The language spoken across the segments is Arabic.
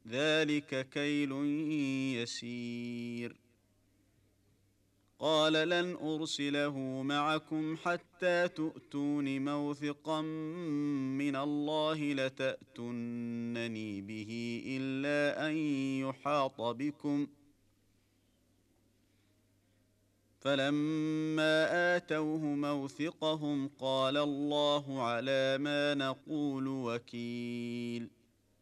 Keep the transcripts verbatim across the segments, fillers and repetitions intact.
ذلك كيل يسير. قال لن أرسله معكم حتى تؤتون موثقا من الله لتأتونني به إلا أن يحاط بكم. فلما آتوه موثقهم قال الله على ما نقول وكيل.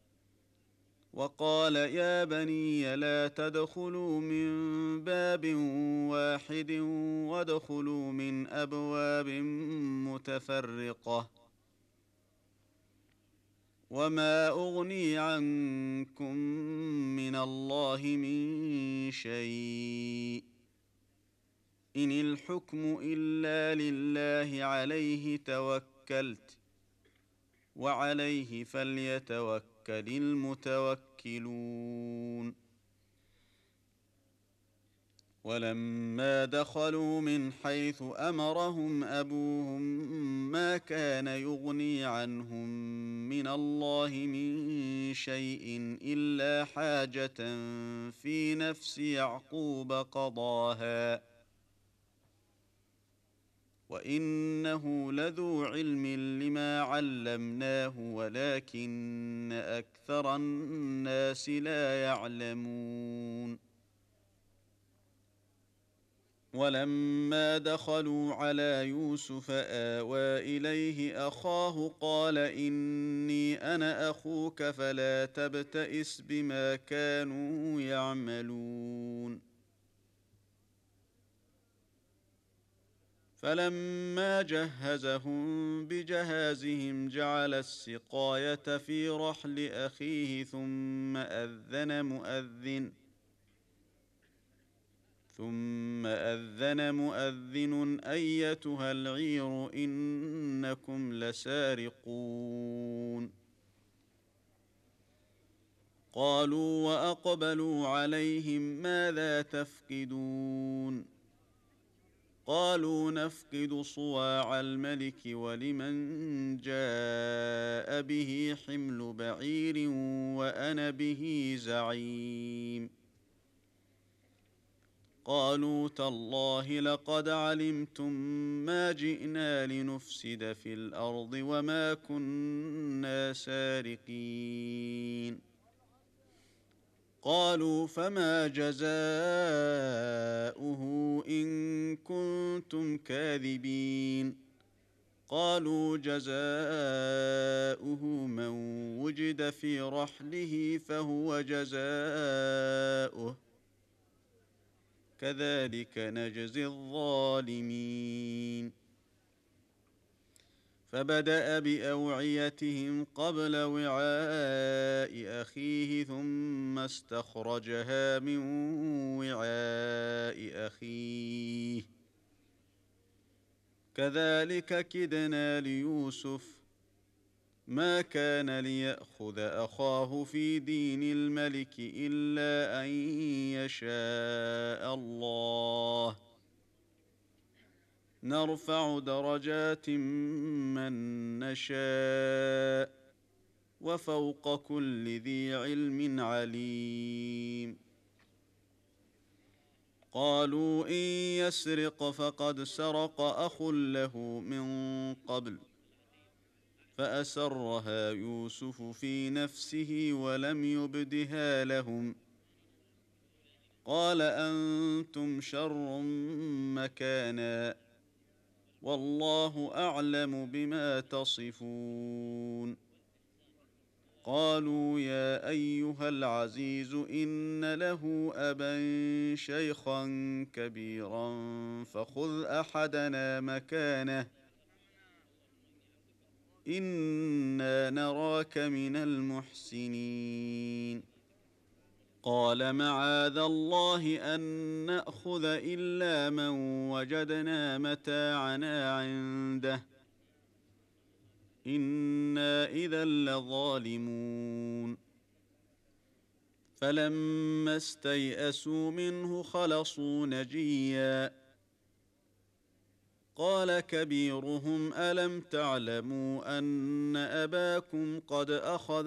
وقال يا بني لا تدخلوا من باب واحد وادخلوا من أبواب متفرقة وما أغني عنكم من الله من شيء إن الحكم إلا لله عليه توكلت وعليه فليتوكل المتوكلون. ولما دخلوا من حيث أمرهم أبوهم ما كان يغني عنهم من الله من شيء إلا حاجة في نفس يعقوب قضاها وإنه لذو علم لما علمناه ولكن أكثر الناس لا يعلمون. ولما دخلوا على يوسف آوى إليه أخاه قال إني أنا أخوك فلا تبتئس بما كانوا يعملون. فلما جهزهم بجهازهم جعل السقاية في رحل أخيه ثم أذن مؤذن ثم أذن مؤذن أيتها العير إنكم لسارقون. قالوا وأقبلوا عليهم ماذا تفقدون قالوا نفقد صواع الملك ولمن جاء به حمل بعير وأنا به زعيم. قالوا تالله لقد علمتم ما جئنا لنفسد في الأرض وما كنا سارقين. قالوا فما جزاؤه إن كنتم كاذبين. قالوا جزاؤه من وجد في رحله فهو جزاؤه كذلك نجزي الظالمين. فبدأ بأوعيتهم قبل وعاء أخيه ثم استخرجها من وعاء أخيه كذلك كدنا ليوسف ما كان ليأخذ أخاه في دين الملك إلا أن يشاء الله نرفع درجات من نشاء وفوق كل ذي علم عليم. قالوا إن يسرق فقد سرق أخ له من قبل فأسرها يوسف في نفسه ولم يبدها لهم قال أنتم شر مكانا والله أعلم بما تصفون. قالوا يا أيها العزيز إن له أبا شيخا كبيرا فخذ أحدنا مكانه إنا نراك من المحسنين. قال معاذ الله أن نأخذ إلا من وجدنا متاعنا عنده إنا إذا لظالمون. فلما استيئسوا منه خلصوا نجيا قال كبيرهم ألم تعلموا أن أباكم قد أخذ